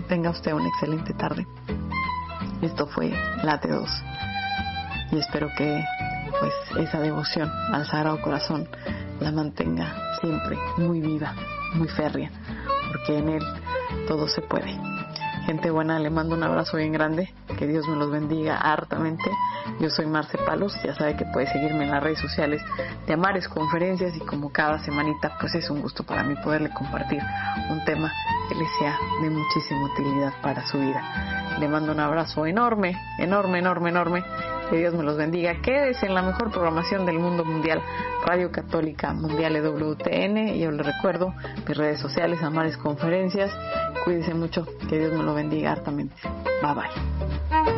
Tenga usted una excelente tarde. Esto fue Late 2 y espero que pues esa devoción al Sagrado Corazón la mantenga siempre muy viva, muy férrea, porque en él todo se puede. Gente buena, le mando un abrazo bien grande, que Dios me los bendiga hartamente. Yo soy Marce Palos, ya sabe que puede seguirme en las redes sociales de Amares Conferencias, y como cada semanita pues es un gusto para mí poderle compartir un tema que le sea de muchísima utilidad para su vida. Le mando un abrazo enorme, enorme, enorme, enorme. Que Dios me los bendiga. Quédese en la mejor programación del mundo mundial, Radio Católica Mundial EWTN. Y yo le recuerdo mis redes sociales, Amares Conferencias. Cuídese mucho, que Dios me lo bendiga hartamente. Bye bye.